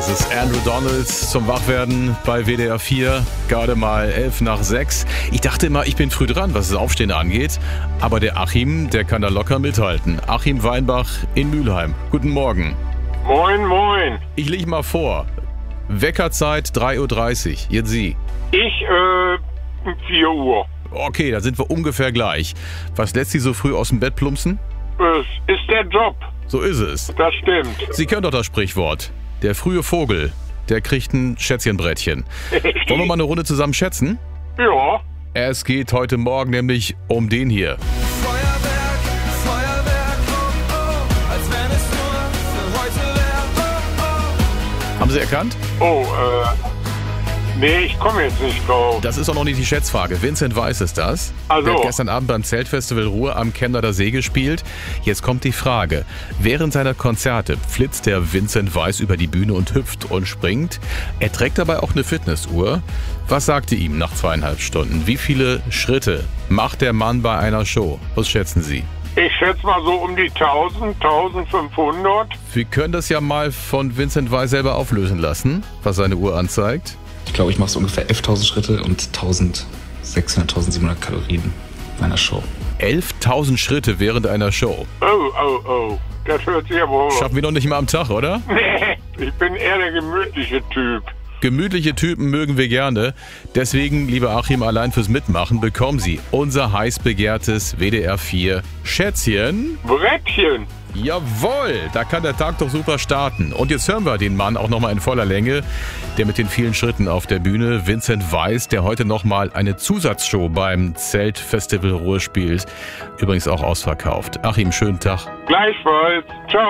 Das ist Andrew Donalds zum Wachwerden bei WDR 4, gerade mal 5:11. Ich dachte immer, ich bin früh dran, was das Aufstehen angeht. Aber der Achim, der kann da locker mithalten. Achim Weinbach in Mülheim. Guten Morgen. Moin, moin. Ich lege mal vor. Weckerzeit 3:30 Uhr. Jetzt Sie. Ich, 4 Uhr. Okay, da sind wir ungefähr gleich. Was lässt Sie so früh aus dem Bett plumpsen? Es ist der Job. So ist es. Das stimmt. Sie kennen doch das Sprichwort. Der frühe Vogel, der kriegt ein Schätzchenbrettchen. Wollen wir mal eine Runde zusammen schätzen? Ja. Es geht heute Morgen nämlich um den hier. Feuerwerk, Feuerwerk, oh, oh, als wenn es nur für heute wäre, oh, oh. Haben Sie erkannt? Oh, nee, ich komme jetzt nicht drauf. Das ist auch noch nicht die Schätzfrage. Vincent Weiss ist das. Also. Der hat gestern Abend beim Zeltfestival Ruhr am Chemnader See gespielt. Jetzt kommt die Frage. Während seiner Konzerte flitzt der Vincent Weiss über die Bühne und hüpft und springt. Er trägt dabei auch eine Fitnessuhr. Was sagte ihm nach 2,5 Stunden? Wie viele Schritte macht der Mann bei einer Show? Was schätzen Sie? Ich schätze mal so um die 1000, 1500. Wir können das ja mal von Vincent Weiss selber auflösen lassen, was seine Uhr anzeigt. Ich glaube, ich mache so ungefähr 11.000 Schritte und 1.600, 1.700 Kalorien meiner Show. 11.000 Schritte während einer Show. Oh. Das hört sich aber... Schaffen wir noch nicht mal am Tag, oder? Nee, ich bin eher der gemütliche Typ. Gemütliche Typen mögen wir gerne. Deswegen, lieber Achim, allein fürs Mitmachen bekommen Sie unser heiß begehrtes WDR 4 Schätzchen. Brettchen. Jawohl, da kann der Tag doch super starten. Und jetzt hören wir den Mann auch nochmal in voller Länge, der mit den vielen Schritten auf der Bühne, Vincent Weiss, der heute nochmal eine Zusatzshow beim Zeltfestival Ruhr spielt. Übrigens auch ausverkauft. Achim, schönen Tag. Gleichfalls. Ciao.